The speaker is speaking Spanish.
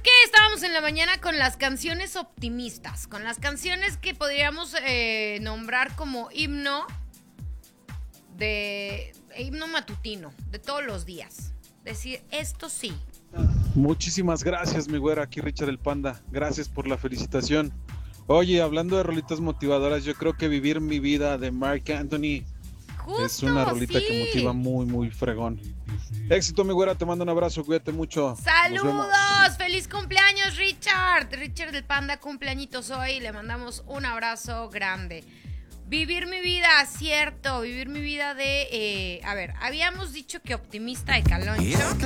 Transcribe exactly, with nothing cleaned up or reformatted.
qué? Estábamos en la mañana con las canciones optimistas, con las canciones que podríamos eh, nombrar como himno de himno matutino, de todos los días. Decir, esto sí. Muchísimas gracias, mi güera, aquí Richard el Panda. Gracias por la felicitación. Oye, hablando de rolitas motivadoras, yo creo que Vivir mi vida de Marc Anthony Justo, es una rolita sí. que motiva muy, muy fregón. Éxito, mi güera, te mando un abrazo, cuídate mucho. ¡Saludos! ¡Feliz cumpleaños, Richard! Richard el Panda cumpleañitos hoy, le mandamos un abrazo grande. Vivir mi vida, cierto, vivir mi vida de... Eh, a ver, habíamos dicho que optimista de Caloncho.